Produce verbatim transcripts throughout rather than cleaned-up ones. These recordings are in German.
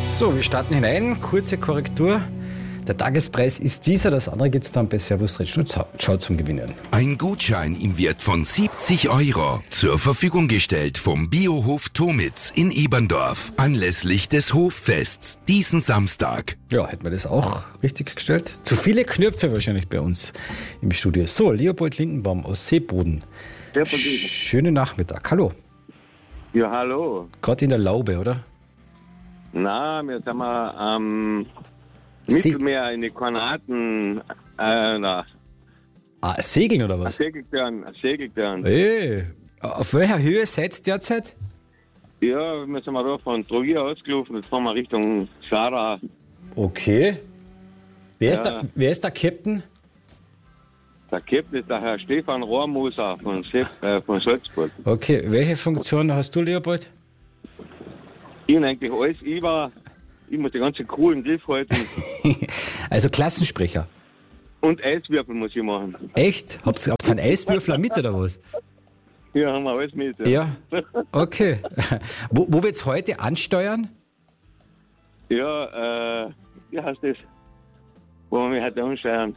So, wir starten hinein. Kurze Korrektur. Der Tagespreis ist dieser, das andere gibt es dann bei Servus Schau zum Gewinnen. Ein Gutschein im Wert von siebzig Euro zur Verfügung gestellt vom Biohof Tomitz in Eberndorf anlässlich des Hoffests diesen Samstag. Ja, hätten wir das auch richtig gestellt. Zu viele Knöpfe wahrscheinlich bei uns im Studio. So, Leopold Lindenbaum aus Seeboden. Ja, Schönen Nachmittag. Hallo. Ja, hallo. Gerade in der Laube, oder? Na, wir sind mal am Se- Mittelmeer in den Kanaten, äh, na, Ah, Segeln oder was? Segeltörn, Segeltörn. Hey, auf welcher Höhe seid ihr derzeit? Ja, wir sind mal da von Trogir ausgelaufen, jetzt fahren wir Richtung Schara. Okay. Wer, ist Ja. der, wer ist der Captain? Der Captain ist der Herr Stefan Rohrmoser von, Sepp, äh, von Salzburg. Okay, welche Funktion hast du, Leopold? Ich bin eigentlich alles über, ich muss die ganze Crew im Griff halten Also Klassensprecher. und Eiswürfel muss ich machen. Echt? Habt ihr einen Eiswürfel mit oder was? Ja, haben wir alles mit. Ja. Okay. Wo, wo wird's heute ansteuern? Ja, äh, wie heißt das? Wo wir mich heute ansteuern?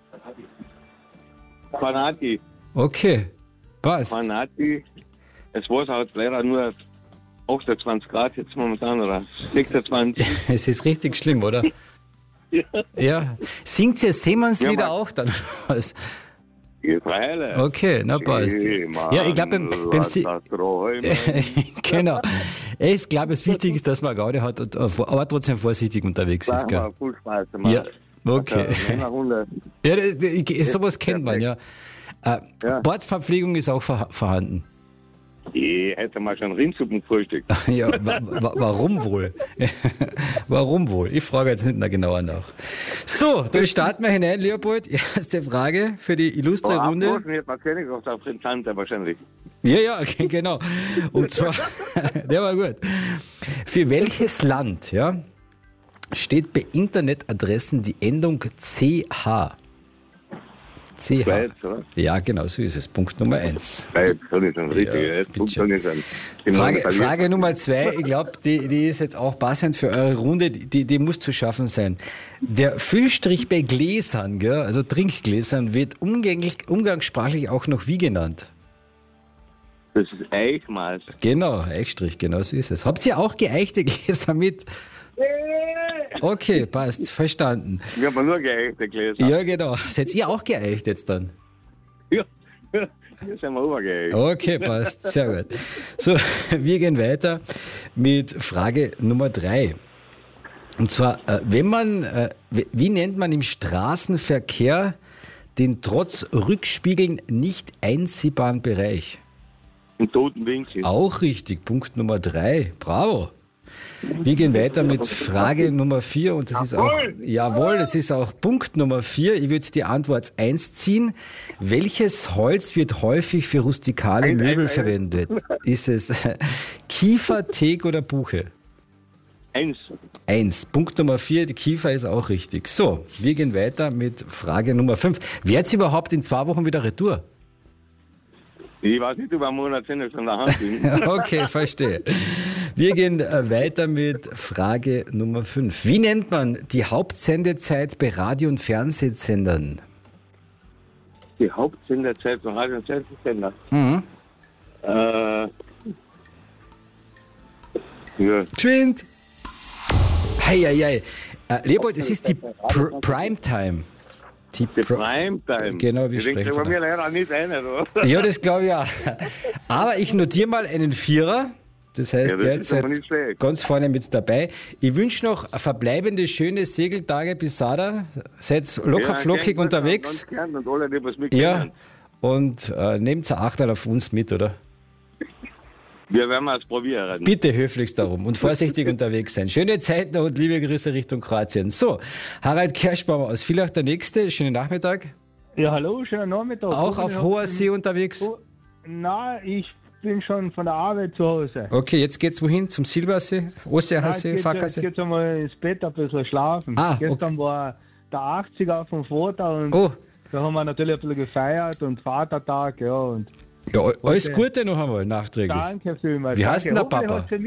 Kanati. Okay. Passt. Kanati. Das Wasser hat leider nur achtundzwanzig Grad jetzt momentan oder sechsundzwanzig. Es ist richtig schlimm, oder? Ja, Ja. Singt ihr Seemannslieder Ja, Mann. auch dann? oder was? Freilich. Okay, na passt. Ja, ich glaube, beim, beim Se- genau. Ich glaube, das Wichtige ist, dass man Gaude hat, und, aber trotzdem vorsichtig unterwegs ist. Gell? Gell? Viel Spaß Ja, gemacht. okay. Also, Männerrunde. Ja, das, das, sowas kennt man, ja. Äh, Ja. Bordverpflegung ist auch vor, vorhanden. Ich hätte mal schon Rindsuppen gefrühstückt. Ja, wa, wa, warum wohl? Warum wohl? Ich frage jetzt nicht mehr genauer nach. So, dann starten wir hinein, Leopold. Erste Frage für die illustre Aber Runde. abwarten hätte man Königshof auf den Tante wahrscheinlich. Ja, ja, okay, genau. Und zwar, der war gut. Für welches Land, ja, steht bei Internetadressen die Endung C H? C H. Schweiz, oder? Ja, genau, so ist es. Punkt Nummer eins. Schweiz, kann ich schon richtig. Ja, Ja, bitte Punkt schön. kann ich schon. Die Frage, Mann verliert. Frage Nummer zwei, ich glaube, die, die ist jetzt auch passend für eure Runde, die, die muss zu schaffen sein. Der Füllstrich bei Gläsern, gell, also Trinkgläsern, wird umgänglich, umgangssprachlich auch noch wie genannt? Das ist Eichmaß. Genau, Eichstrich, genau so ist es. Habt ihr auch geeichte Gläser mit? Okay, passt, verstanden. Wir haben nur geeichte Gläser. Ja, genau. Seid ihr auch geeicht jetzt dann? Ja. Hier sind wir übergeeicht. Okay, passt, sehr gut. So, wir gehen weiter mit Frage Nummer drei. Und zwar, äh, wenn man, äh, wie wie nennt man im Straßenverkehr den trotz Rückspiegeln nicht einsehbaren Bereich? Im toten Winkel. Auch richtig, Punkt Nummer drei. Bravo. Wir gehen weiter mit Frage Nummer vier und das ist auch, jawohl, das ist auch Punkt Nummer vier. Ich würde die Antwort eins ziehen. Welches Holz wird häufig für rustikale Eins, Möbel eins, eins. verwendet? Ist es Kiefer, Teak oder Buche? Eins. Eins. Punkt Nummer vier, die Kiefer ist auch richtig. So, wir gehen weiter mit Frage Nummer fünf. Wird's überhaupt in zwei Wochen wieder retour? Ich weiß nicht, über einen Monat sind wir schon daheim. Okay, verstehe. Wir gehen äh, weiter mit Frage Nummer fünf. Wie nennt man die Hauptsendezeit bei Radio- und Fernsehsendern? Die Hauptsenderzeit von Radio und Fernsehsender. Mhm. Äh, ja. Geschwind! Heieiei. Äh, Leopold, es ist die Pr Primetime. Die Die Pr Primetime. Genau, wir Die sprechen denkt von aber mir leider nicht ein, oder? Ja, das glaube ich auch. Aber ich notiere mal einen Vierer. Das heißt, Ja, das ist aber derzeit nicht schlecht. ganz vorne mit dabei. Ich wünsche noch verbleibende schöne Segeltage bis Sada. Seid locker Ja, flockig gern, unterwegs. Ganz gern und alle, die was Ja. mitkennen. Und äh, nehmt ein Achterl auf uns mit, oder? Wir werden es probieren. Bitte höflichst darum und vorsichtig unterwegs sein. Schöne Zeit noch und liebe Grüße Richtung Kroatien. So, Harald Kerschbaumer aus Villach, der Nächste. Schönen Nachmittag. Ja, hallo, schönen Nachmittag. Auch auf Hoffentlich hoher habt ihr- See unterwegs? Oh, nein, ich bin schon von der Arbeit zu Hause. Okay, jetzt geht's wohin? Zum Silbersee? Osterhasee? Jetzt Fackersee? geht's einmal ins Bett ein bisschen schlafen. Ah, Gestern war der achtziger vom Vater und Oh, da haben wir natürlich ein bisschen gefeiert und Vatertag, ja. Und ja, alles Gute noch einmal nachträglich. danke vielmals. Wie danke. heißt denn der Hoffentlich Papa? Hat sie mich,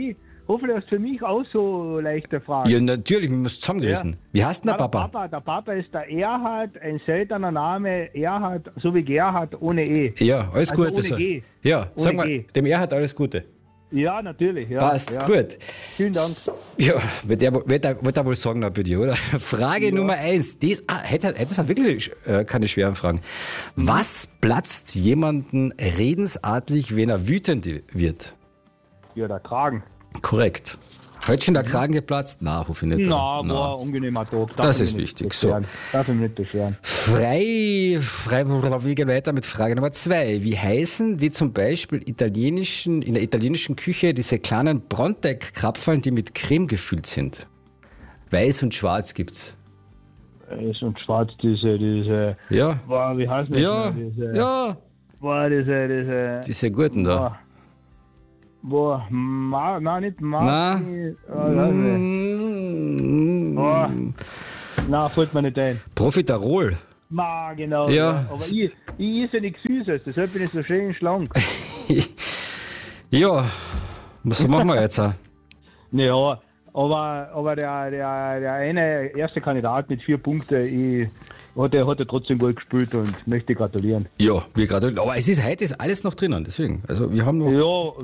hoffentlich hast du für mich auch so leichte Fragen. Ja, natürlich, wir müssen zusammen gewesen. Ja. Wie heißt denn der Der Papa? Papa? Der Papa ist der Erhard, ein seltener Name, Erhard, so wie Gerhard ohne E. Ja, alles Also Gute. ohne so. G. Ja, Ohne sag mal, G. dem Erhard alles Gute. Ja, natürlich. Ja, Passt, ja. gut. Vielen Dank. Ja, wird er, wird er, wird er wohl sagen, na, bei dir, oder? Frage Nummer eins. Das, ah, hätte, hätte das hat wirklich äh, keine schweren Fragen. Was platzt jemanden redensartlich, wenn er wütend wird? Ja, der Kragen. Korrekt. Heute schon der Kragen geplatzt? Na, hoffe ich nicht. Na, oder? war ein angenehmer Tag. Darf Das ich ist mich wichtig, nicht so. beschweren. Darf ich mich nicht beschweren. Frei, frei, wir gehen weiter mit Frage Nummer zwei. Wie heißen die zum Beispiel italienischen, in der italienischen Küche diese kleinen Bronteig-Krapfeln, die mit Creme gefüllt sind? Weiß und schwarz gibt's. Weiß und schwarz, diese, diese, Ja, boah, wie heißt das? ja, noch? Diese, ja, Boah, diese, diese, diese guten da. boah, boah, Ma, nein, nicht Ma. Na? Oh, weiß nicht. Mm. Boah, na, fällt mir nicht ein. Profiterol. Ma, genau. Ja. Aber ich, ich esse ja nichts Süßes, deshalb bin ich so schön schlank. Ja, was machen wir jetzt? Naja, aber, aber der, der, der eine erste Kandidat mit vier Punkten, ich, hat, er, hat er trotzdem gut gespielt und möchte gratulieren. Ja, wir gratulieren. Aber es ist heute ist alles noch drinnen, deswegen. Also wir haben noch. Ja,